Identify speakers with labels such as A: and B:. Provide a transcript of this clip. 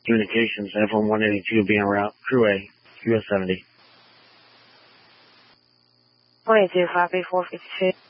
A: Communications, FM 182 being route, Crew A, US 70.
B: 22, copy, 452.